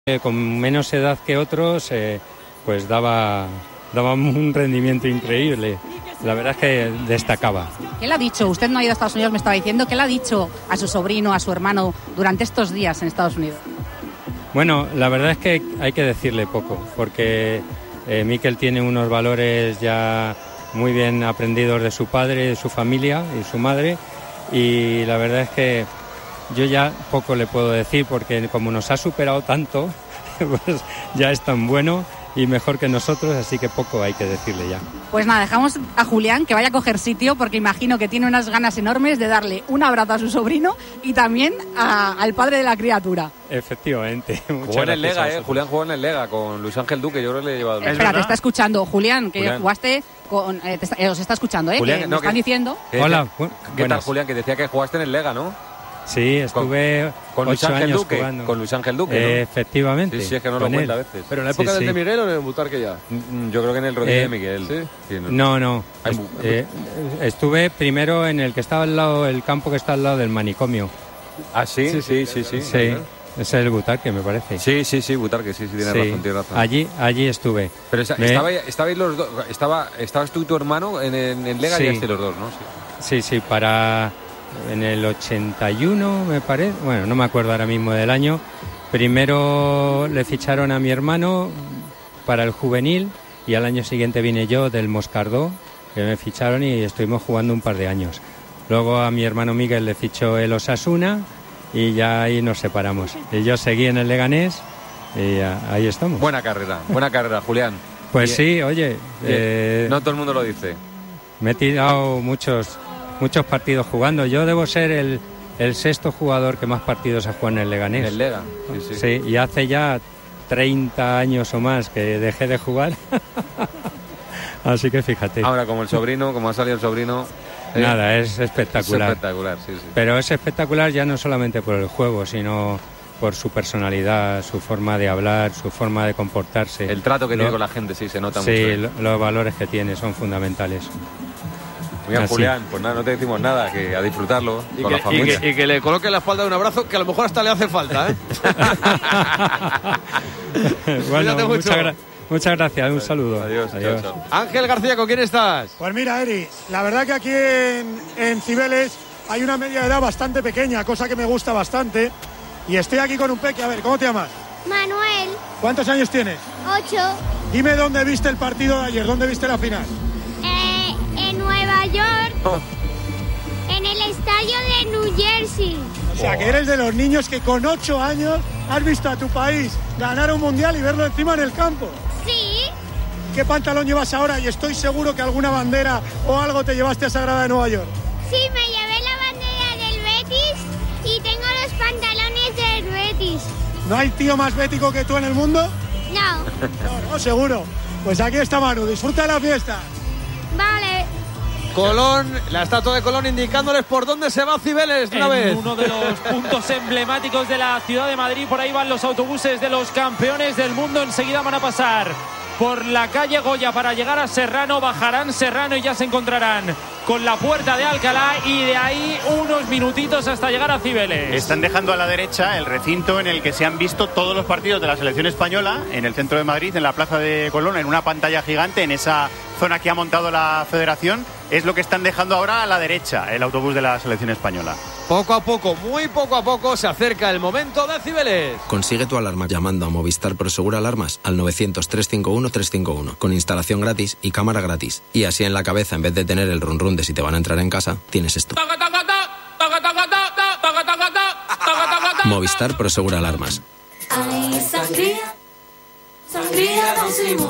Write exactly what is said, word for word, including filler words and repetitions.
Con menos edad que otros, eh, pues daba, daba un rendimiento increíble. La verdad es que destacaba. ¿Qué le ha dicho? Usted no ha ido a Estados Unidos, me estaba diciendo. ¿Qué le ha dicho a su sobrino, a su hermano durante estos días en Estados Unidos? Bueno, la verdad es que hay que decirle poco, porque eh, Mikel tiene unos valores ya muy bien aprendidos de su padre, de su familia y su madre, y la verdad es que yo ya poco le puedo decir, porque como nos ha superado tanto, pues ya es tan bueno y mejor que nosotros, así que poco hay que decirle ya. Pues nada, dejamos a Julián que vaya a coger sitio, porque imagino que tiene unas ganas enormes de darle un abrazo a su sobrino y también a, al padre de la criatura. Efectivamente. Jugó en el Lega, eh. Julián jugó en el Lega con Luis Ángel Duque, yo creo que le he llevado... Eh, espera, te está escuchando Julián, que Julián. jugaste con... Eh, te está, eh, os está escuchando, ¿eh? Julián, que no, me están que- diciendo... ¿Qué Hola, decía- bu- ¿Qué tal, buenas. Julián? Que decía que jugaste en el Lega, ¿no? Sí, estuve Con Luis ocho Ángel años Duque. jugando. Con Luis Ángel Duque, Eh, ¿no? Efectivamente. Sí, sí, es que no lo con cuenta él. a veces. ¿Pero en la época Sí, del sí. de Miguel o en el Butarque ya? Mm, Yo creo que en el Rodríguez Eh, de Miguel. ¿sí? Sí, no. No, no. Hay Est- mu- eh, estuve primero en el que estaba al lado, el campo que está al lado del manicomio. ¿Ah, sí? Sí, sí, sí. Sí, Sí, ese es el Butarque, me parece. sí, sí, sí, Butarque, sí, sí, tienes Sí, razón, tienes razón. Allí, allí estuve. Pero esa- Me- estaba, estabais los dos, estaba, estabas tú y tu hermano en, en, en Lega Sí. y este los dos, ¿no? Sí. Sí, sí, para en el ochenta y uno me parece, bueno, no me acuerdo ahora mismo del año. Primero le ficharon a mi hermano para el juvenil y al año siguiente vine yo del Moscardó, que me ficharon y estuvimos jugando un par de años. Luego a mi hermano Miguel le fichó el Osasuna y ya ahí nos separamos. Y yo seguí en el Leganés y ya, ahí estamos. Buena carrera, buena carrera, Julián. Pues Y- sí, oye, eh, No todo el mundo lo dice. me he tirado muchos, muchos partidos jugando. Yo debo ser el, el sexto jugador que más partidos ha jugado en el Leganés. En el Lega. Sí, sí. Sí, y hace ya treinta años o más que dejé de jugar. Así que fíjate. Ahora, como el sobrino, como ha salido el sobrino... eh, Nada, es espectacular. Es espectacular, sí, sí. Pero es espectacular ya no solamente por el juego, sino por su personalidad, su forma de hablar, su forma de comportarse. El trato que Lo- tiene con la gente, sí, se nota Sí, mucho. ¿eh? lo- los valores que tiene son fundamentales. Muy bien, así. Julián, pues nada, no te decimos nada, que a disfrutarlo Y con que, la familia. y que- y que le coloque en la espalda un abrazo que a lo mejor hasta le hace falta, ¿eh? Bueno, Cuídate mucho. muchas, gra- muchas gracias, un saludo. Adiós, chao, chao. Ángel García, ¿con quién estás? Pues mira, Eri, la verdad que aquí en, en Cibeles hay una media de edad bastante pequeña, cosa que me gusta bastante. Y estoy aquí con un peque. A ver, ¿cómo te llamas? Manuel, ¿Cuántos años tienes? ocho, Dime dónde viste el partido de ayer, dónde viste la final. eh, en Nueva York, Oh. en el estadio de New Jersey. O sea, que eres de los niños que con ocho años has visto a tu país ganar un mundial y verlo encima en el campo. Sí, ¿Qué pantalón llevas ahora? Y estoy seguro que alguna bandera o algo te llevaste a Sagrada de Nueva York. sí, me llevé la bandera del Betis y tengo los pantalones del Betis. ¿No hay tío más bético que tú en el mundo? No, No, no, seguro. Pues aquí está Manu, disfruta de la fiesta. vale. Colón, la estatua de Colón indicándoles por dónde se va Cibeles de una en vez. uno de los puntos emblemáticos de la ciudad de Madrid. Por ahí van los autobuses de los campeones del mundo. Enseguida van a pasar por la calle Goya para llegar a Serrano. Bajarán Serrano y ya se encontrarán con la puerta de Alcalá, y de ahí unos minutitos hasta llegar a Cibeles. Están dejando a la derecha el recinto en el que se han visto todos los partidos de la selección española, en el centro de Madrid, en la plaza de Colón, en una pantalla gigante, en esa zona que ha montado la federación. Es lo que están dejando ahora a la derecha, el autobús de la selección española. Poco a poco, muy poco a poco, se acerca el momento de Cibeles. Consigue tu alarma llamando a Movistar Prosegura Alarmas al novecientos, trescientos cincuenta y uno, trescientos cincuenta y uno, con instalación gratis y cámara gratis. Y así en la cabeza, en vez de tener el run run de si te van a entrar en casa, tienes esto. Movistar Prosegura Alarmas. Ay, sangría, sangría Don Simón.